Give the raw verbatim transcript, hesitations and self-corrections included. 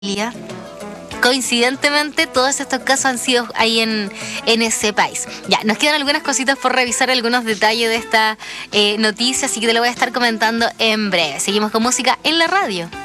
Coincidentemente, todos estos casos han sido ahí en, en ese país. Ya, nos quedan algunas cositas por revisar, algunos detalles de esta eh, noticia, así que te lo voy a estar comentando en breve. Seguimos con música en la radio.